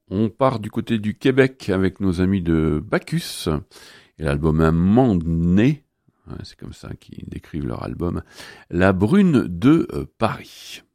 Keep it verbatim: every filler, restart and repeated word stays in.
On part du côté du Québec avec nos amis de Bacchus et l'album Un monde né, c'est comme ça qu'ils décrivent leur album, La Brune de Paris.